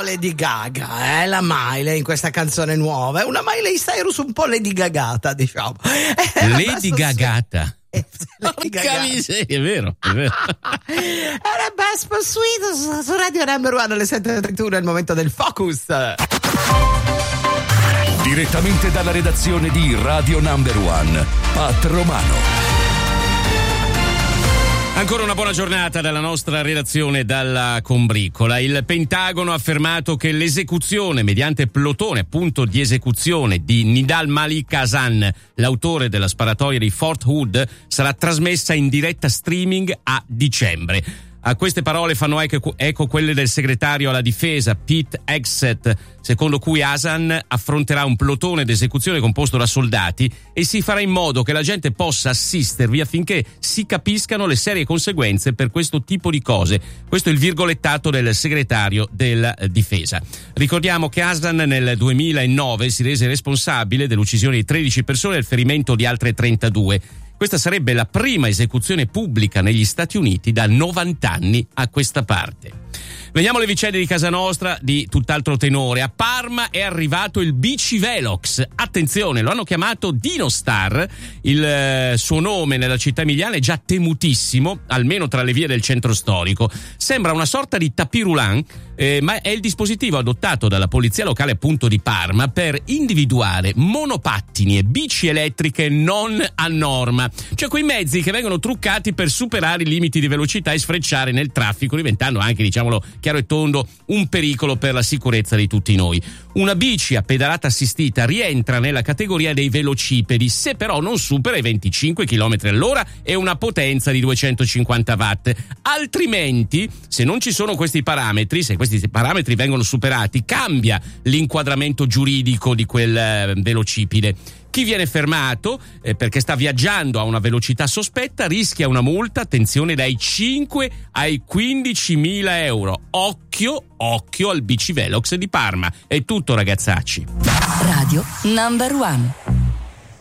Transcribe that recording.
Lady Gaga, la Miley in questa canzone nuova. È una Miley Cyrus un po' Lady Gagata, diciamo. Lady Gagata. Porca miseria, è vero. Era Best Pursuit su Radio Number One alle 7:31, è il momento del Focus. Direttamente dalla redazione di Radio Number One, Pat Romano. Ancora una buona giornata dalla nostra redazione dalla Combricola. Il Pentagono ha affermato che l'esecuzione mediante plotone appunto di esecuzione di Nidal Malik Hasan, l'autore della sparatoria di Fort Hood, sarà trasmessa in diretta streaming a dicembre. A queste parole fanno eco quelle del segretario alla difesa Pete Hegseth, secondo cui Hasan affronterà un plotone d'esecuzione composto da soldati e si farà in modo che la gente possa assistervi affinché si capiscano le serie conseguenze per questo tipo di cose. Questo è il virgolettato del segretario della difesa. Ricordiamo che Hasan nel 2009 si rese responsabile dell'uccisione di 13 persone e del ferimento di altre 32. Questa sarebbe la prima esecuzione pubblica negli Stati Uniti da 90 anni a questa parte. Veniamo alle vicende di casa nostra di tutt'altro tenore. A Parma è arrivato il Bicivelox. Attenzione, lo hanno chiamato Dinostar. Il suo nome nella città emiliana è già temutissimo, almeno tra le vie del centro storico. Sembra una sorta di tapis roulant, ma è il dispositivo adottato dalla polizia locale appunto di Parma per individuare monopattini e bici elettriche non a norma, cioè quei mezzi che vengono truccati per superare i limiti di velocità e sfrecciare nel traffico, diventando anche, diciamolo chiaro e tondo, un pericolo per la sicurezza di tutti noi. Una bici a pedalata assistita rientra nella categoria dei velocipedi, se però non supera i 25 km all'ora e una potenza di 250 watt. Altrimenti, se non ci sono questi parametri, se questi parametri vengono superati, cambia l'inquadramento giuridico di quel velocipede. Chi viene fermato perché sta viaggiando a una velocità sospetta rischia una multa, attenzione, dai 5 ai 15.000 euro. Occhio al Bicivelox di Parma. È tutto, ragazzacci. Radio Number One.